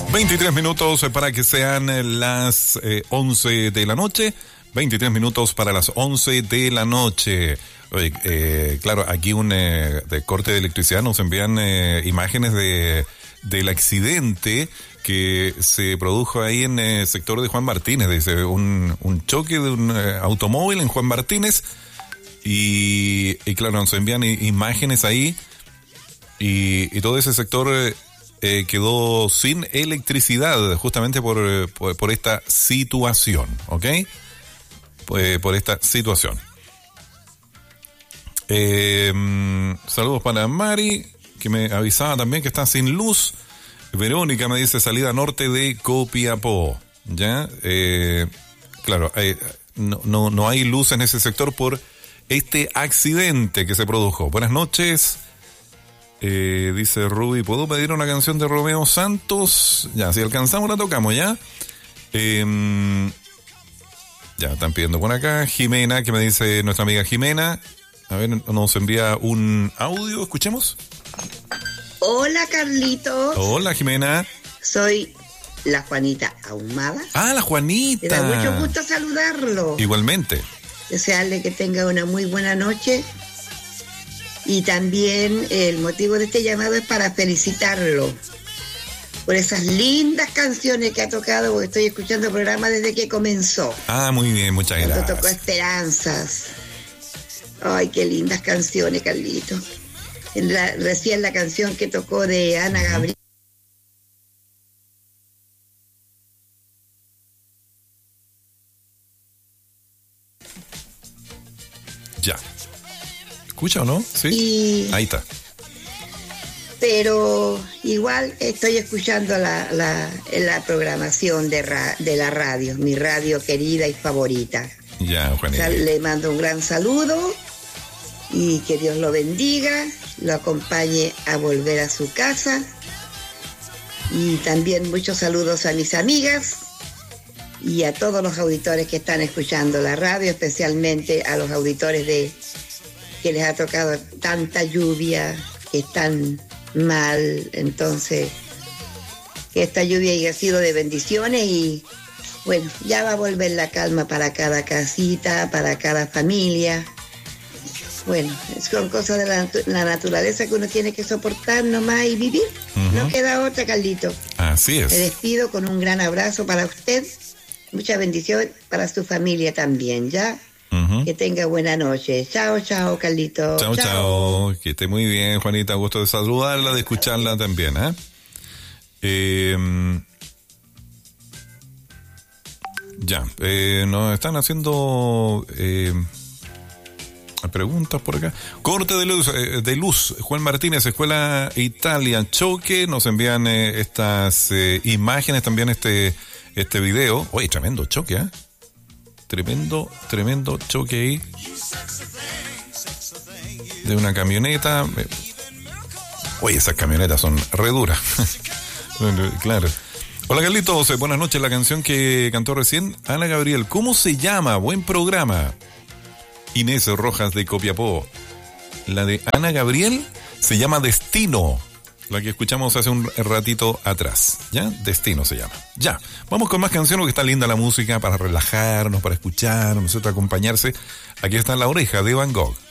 23 minutos para que sean las 11 de la noche. 23 minutos para las 11 de la noche. Oye, claro, aquí de corte de electricidad nos envían imágenes del accidente que se produjo ahí en el sector de Juan Martínez. Dice, un choque de un automóvil en Juan Martínez. Y claro, nos envían imágenes ahí. Y todo ese sector quedó sin electricidad justamente por esta situación, ¿ok? Por esta situación. Saludos para Mari, que me avisaba también que está sin luz. Verónica me dice salida norte de Copiapó. ¿Ya? Claro, no hay luz en ese sector por este accidente que se produjo. Buenas noches. Dice Ruby, ¿puedo pedir una canción de Romeo Santos? Ya, si alcanzamos la tocamos, ¿ya? Ya, están pidiendo por acá. Jimena, que me dice nuestra amiga Jimena. A ver, nos envía un audio, escuchemos. Hola, Carlitos. Hola, Jimena. Soy la Juanita Ahumada. Ah, la Juanita. Me da mucho gusto saludarlo. Igualmente. Desearle que tenga una muy buena noche. Y también el motivo de este llamado es para felicitarlo por esas lindas canciones que ha tocado, porque estoy escuchando el programa desde que comenzó. Ah, muy bien, muchas gracias. Cuando tocó Esperanzas. Ay, qué lindas canciones, Carlito. Recién la canción que tocó de Ana Gabriel. Ya. ¿Escucha o no? Sí. Ahí está. Pero igual estoy escuchando la programación de la radio, mi radio querida y favorita. Ya, Juanita. O sea, le mando un gran saludo y que Dios lo bendiga, lo acompañe a volver a su casa. Y también muchos saludos a mis amigas y a todos los auditores que están escuchando la radio, especialmente a los auditores que les ha tocado tanta lluvia, que están mal. Entonces, que esta lluvia haya sido de bendiciones y bueno, ya va a volver la calma para cada casita, para cada familia. Bueno, son cosas de la naturaleza que uno tiene que soportar nomás y vivir. Uh-huh. No queda otra, Carlito. Así es. Me despido con un gran abrazo para usted. Mucha bendición para su familia también, ¿ya? Uh-huh. Que tenga buena noche. Chao, chao, Carlito. Chao, chao. Que esté muy bien, Juanita. Gusto de saludarla, de escucharla también, Ya, nos están haciendo preguntas por acá. Corte de luz. Juan Martínez, Escuela Italia, choque. Nos envían estas imágenes, también este video. Oye, tremendo choque, ¿eh? Tremendo choque ahí de una camioneta. Oye, esas camionetas son re duras. Claro. Hola, Carlitos, buenas noches. La canción que cantó recién Ana Gabriel, ¿cómo se llama? Buen programa. Inés Rojas de Copiapó. La de Ana Gabriel se llama Destino, la que escuchamos hace un ratito atrás. ¿Ya? Destino se llama. Ya, vamos con más canciones, porque está linda la música para relajarnos, para escuchar, nosotros acompañarse. Aquí está La Oreja de Van Gogh.